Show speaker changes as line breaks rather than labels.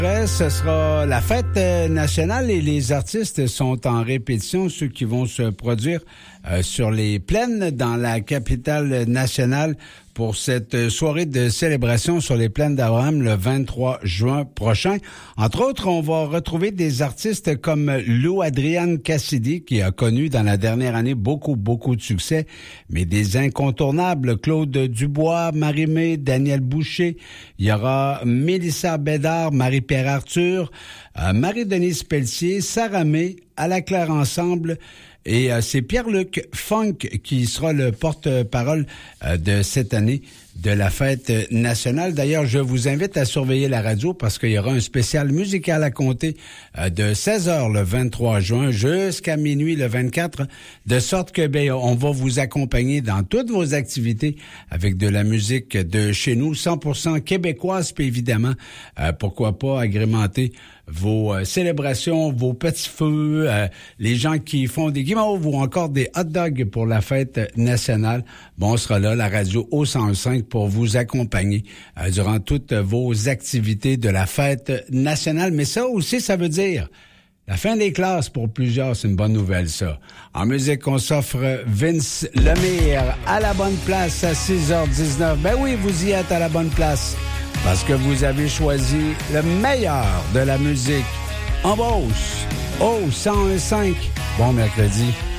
Ce sera la fête nationale et les artistes sont en répétition, ceux qui vont se produire sur les plaines dans la capitale nationale pour cette soirée de célébration sur les plaines d'Abraham le 23 juin prochain. Entre autres, on va retrouver des artistes comme Lou Adrian Cassidy, qui a connu dans la dernière année beaucoup de succès, mais des incontournables, Claude Dubois, Marie-Mé, Daniel Boucher. Il y aura Mélissa Bédard, Marie-Pierre Arthur, Marie-Denise Pelletier, Sarah May, À la Claire Ensemble. Et c'est Pierre-Luc Funk qui sera le porte-parole de cette année de la fête nationale. D'ailleurs, je vous invite à surveiller la radio parce qu'il y aura un spécial musical à compter de 16h le 23 juin jusqu'à minuit le 24, de sorte que on va vous accompagner dans toutes vos activités avec de la musique de chez nous, 100% québécoise, puis évidemment, pourquoi pas agrémenter vos célébrations, vos petits feux, les gens qui font des guimauves ou encore des hot dogs pour la fête nationale. Bon, on sera là, la radio au 105 pour vous accompagner durant toutes vos activités de la fête nationale. Mais ça aussi, ça veut dire la fin des classes pour plusieurs, c'est une bonne nouvelle, ça. En musique, on s'offre Vince Lemire à la bonne place à 6h19. Ben oui, vous y êtes à la bonne place parce que vous avez choisi le meilleur de la musique en Beauce au 101.5. Bon mercredi.